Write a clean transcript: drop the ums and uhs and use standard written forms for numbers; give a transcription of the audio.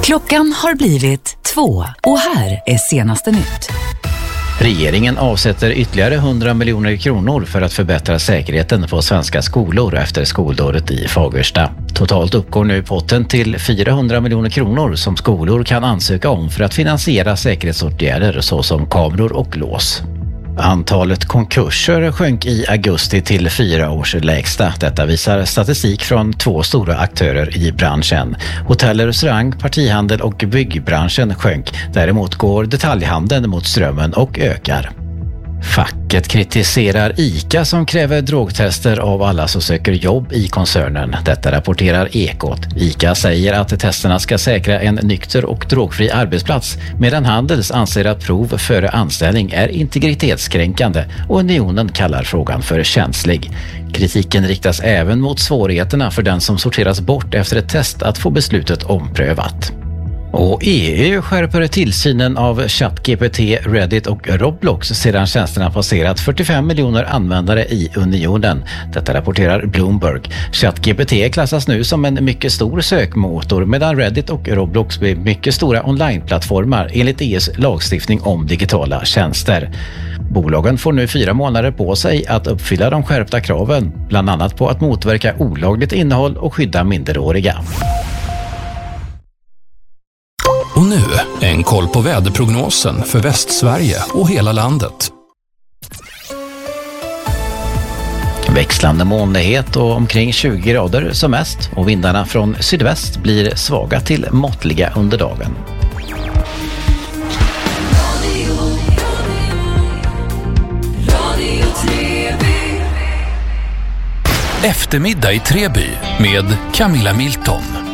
Klockan har blivit 2 och här är senaste nytt. Regeringen avsätter ytterligare 100 miljoner kronor för att förbättra säkerheten på svenska skolor efter skoldådet i Fagersta. Totalt uppgår nu potten till 400 miljoner kronor som skolor kan ansöka om för att finansiera säkerhetsåtgärder såsom kameror och lås. Antalet konkurser sjönk i augusti till 4 års lägsta. Detta visar statistik från 2 stora aktörer i branschen. Hotell, restaurang, partihandel och byggbranschen sjönk. Däremot går detaljhandeln mot strömmen och ökar. Facket kritiserar ICA som kräver drogtester av alla som söker jobb i koncernen. Detta rapporterar Ekot. ICA säger att testerna ska säkra en nykter och drogfri arbetsplats, medan Handels anser att prov före anställning är integritetskränkande och Unionen kallar frågan för känslig. Kritiken riktas även mot svårigheterna för den som sorteras bort efter ett test att få beslutet omprövat. Och EU skärper tillsynen av ChatGPT, Reddit och Roblox sedan tjänsterna passerat 45 miljoner användare i unionen. Detta rapporterar Bloomberg. ChatGPT klassas nu som en mycket stor sökmotor medan Reddit och Roblox blir mycket stora onlineplattformar enligt EUs lagstiftning om digitala tjänster. Bolagen får nu 4 månader på sig att uppfylla de skärpta kraven, bland annat på att motverka olagligt innehåll och skydda minderåriga. Och nu en koll på väderprognosen för Västsverige och hela landet. Växlande molnighet och omkring 20 grader som mest och vindarna från sydväst blir svaga till måttliga under dagen. Eftermiddag i Treby med Camilla Milton.